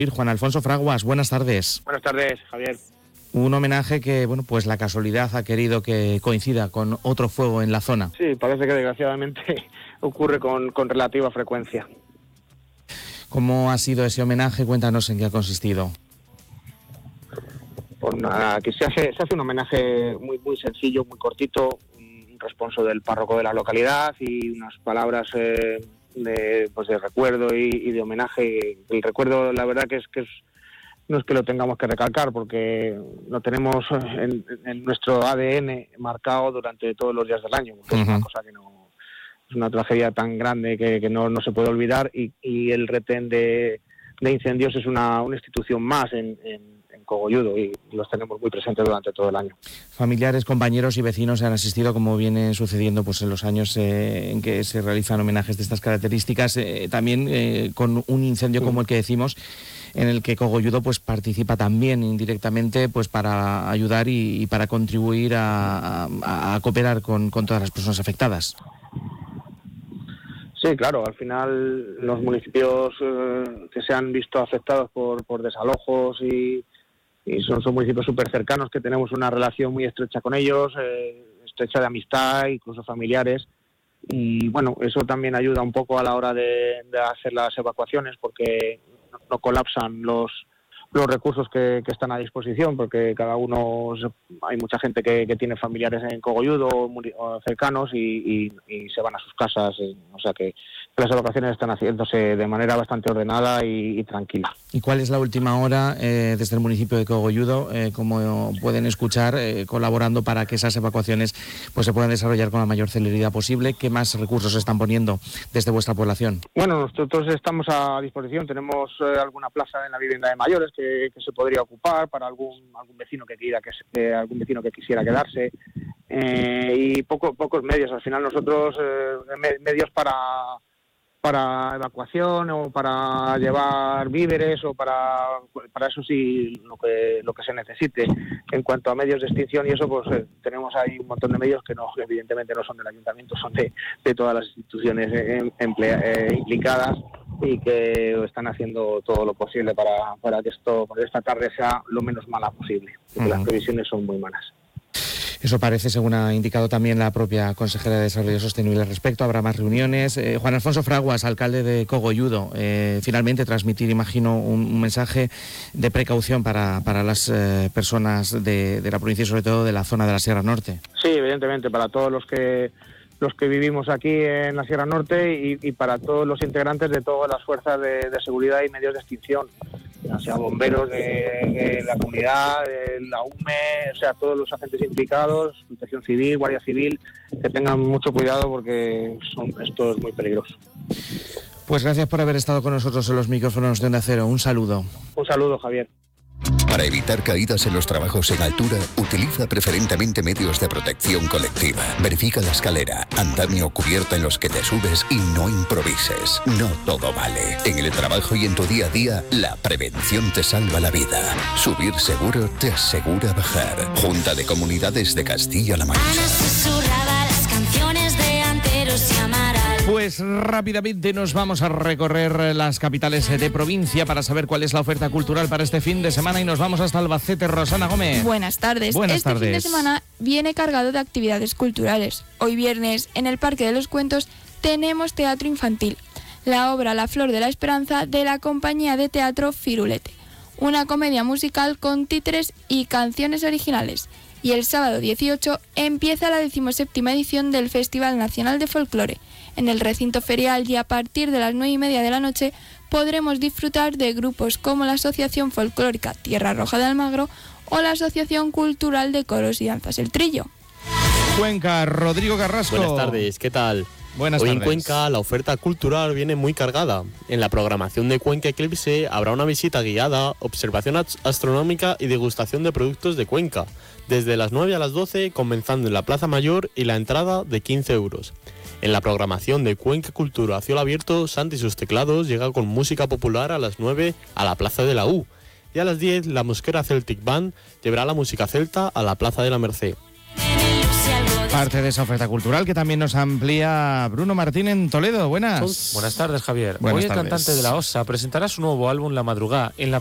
Juan Alfonso Fraguas, buenas tardes. Buenas tardes, Javier. Un homenaje que, pues la casualidad ha querido que coincida con otro fuego en la zona. Sí, parece que desgraciadamente ocurre con relativa frecuencia. ¿Cómo ha sido ese homenaje? Cuéntanos en qué ha consistido. Pues nada, aquí se hace un homenaje muy sencillo, muy cortito, un responso del párroco de la localidad y unas palabras de recuerdo y de homenaje. El recuerdo, la verdad que no es que lo tengamos que recalcar, porque lo tenemos en nuestro ADN marcado durante todos los días del año, porque es una cosa que no es una tragedia tan grande que no se puede olvidar, y el retén de incendios es una institución más en Cogolludo, y los tenemos muy presentes durante todo el año. Familiares, compañeros y vecinos han asistido, como viene sucediendo pues en los años en que se realizan homenajes de estas características, también con un incendio como el que decimos, en el que Cogolludo pues participa también indirectamente pues para ayudar y para contribuir a cooperar con todas las personas afectadas. Sí, claro, al final los municipios que se han visto afectados por desalojos y son municipios súper cercanos, que tenemos una relación muy estrecha con ellos, estrecha de amistad, incluso familiares, y bueno, eso también ayuda un poco a la hora de hacer las evacuaciones, porque no colapsan los recursos que están a disposición, porque hay mucha gente que tiene familiares en Cogolludo o cercanos y se van a sus casas, o sea que las evacuaciones están haciéndose de manera bastante ordenada y tranquila. ¿Y cuál es la última hora desde el municipio de Cogolludo? ¿Cómo pueden escuchar colaborando para que esas evacuaciones pues se puedan desarrollar con la mayor celeridad posible? ¿Qué más recursos se están poniendo desde vuestra población? Bueno, nosotros estamos a disposición, tenemos alguna plaza en la vivienda de mayores que se podría ocupar para algún vecino que quisiera quedarse, y pocos medios. Al final nosotros medios para evacuación o para llevar víveres o para eso sí lo que se necesite. En cuanto a medios de extinción y eso, pues tenemos ahí un montón de medios que evidentemente no son del ayuntamiento, son de todas las instituciones implicadas, y que están haciendo todo lo posible para que esta tarde sea lo menos mala posible, porque las previsiones son muy malas. Eso parece, según ha indicado también la propia consejera de Desarrollo Sostenible al respecto. Habrá más reuniones. Juan Alfonso Fraguas, alcalde de Cogolludo, finalmente transmitir, imagino, un mensaje de precaución para las personas de la provincia y sobre todo de la zona de la Sierra Norte. Sí, evidentemente, para todos los que vivimos aquí en la Sierra Norte y para todos los integrantes de todas las fuerzas de seguridad y medios de extinción, ya sea bomberos de la comunidad, de la UME, o sea, todos los agentes implicados, Protección Civil, Guardia Civil, que tengan mucho cuidado porque esto es muy peligroso. Pues gracias por haber estado con nosotros en los micrófonos de Onda Cero. Un saludo. Un saludo, Javier. Para evitar caídas en los trabajos en altura, utiliza preferentemente medios de protección colectiva. Verifica la escalera, andamio o cubierta en los que te subes y no improvises. No todo vale. En el trabajo y en tu día a día, la prevención te salva la vida. Subir seguro te asegura bajar. Junta de Comunidades de Castilla-La Mancha. Pues rápidamente nos vamos a recorrer las capitales de provincia para saber cuál es la oferta cultural para este fin de semana, y nos vamos hasta Albacete. Rosana Gómez. Buenas tardes. Este fin de semana viene cargado de actividades culturales. Hoy viernes, en el Parque de los Cuentos, tenemos teatro infantil. La obra La Flor de la Esperanza, de la compañía de teatro Firulete. Una comedia musical con títeres y canciones originales. Y el sábado 18 empieza la 17ª edición del Festival Nacional de Folclore. En el recinto ferial, y a partir de las 9:30 de la noche podremos disfrutar de grupos como la Asociación Folclórica Tierra Roja de Almagro o la Asociación Cultural de Coros y Danzas El Trillo. Cuenca, Rodrigo Carrasco. Buenas tardes, ¿qué tal? Buenas Hoy tardes. En Cuenca la oferta cultural viene muy cargada. En la programación de Cuenca Eclipse habrá una visita guiada, observación astronómica y degustación de productos de Cuenca, desde las 9 a las 12, comenzando en la Plaza Mayor, y la entrada de 15 euros. En la programación de Cuenca Cultura a cielo abierto, Santi y sus teclados llega con música popular a las 9 a la Plaza de la U. Y a las 10 la Mosquera Celtic Band llevará la música celta a la Plaza de la Merced. Parte de esa oferta cultural que también nos amplía Bruno Martín en Toledo. Buenas. Buenas tardes, Javier. Buenas Hoy el tardes. cantante de la OSA presentará su nuevo álbum La Madrugá en la